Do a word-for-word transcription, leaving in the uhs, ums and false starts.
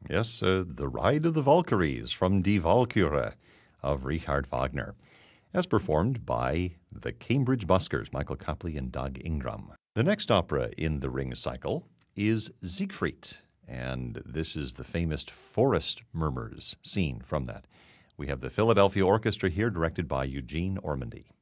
Yes, uh, The Ride of the Valkyries from Die Walküre of Richard Wagner, as performed by the Cambridge Buskers, Michael Copley and Doug Ingram. The next opera in the Ring cycle is Siegfried, and this is the famous forest murmurs scene from that. We have the Philadelphia Orchestra here, directed by Eugene Ormandy.